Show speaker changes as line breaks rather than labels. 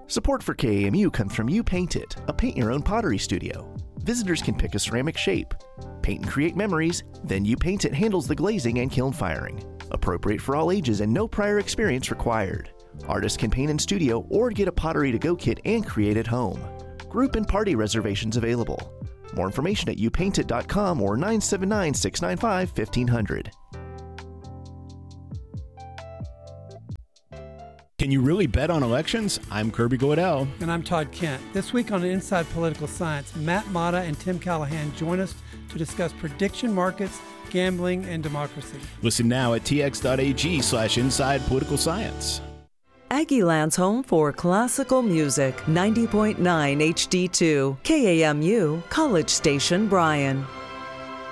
Support for KAMU comes from You Paint It, a paint-your-own pottery studio. Visitors can pick a ceramic shape, paint and create memories, then You Paint It handles the glazing and kiln firing. Appropriate for all ages and no prior experience required. Artists can paint in studio or get a pottery-to-go kit and create at home. Group and party reservations available. More information at youpaintit.com or 979-695-1500.
Can you really bet on elections? I'm Kirby Goodell.
And I'm Todd Kent. This week on Inside Political Science, Matt Mata and Tim Callahan join us to discuss prediction markets, gambling, and democracy.
Listen now at tx.ag/inside political science.
Aggieland's home for classical music, 90.9 HD2, KAMU, College Station, Bryan.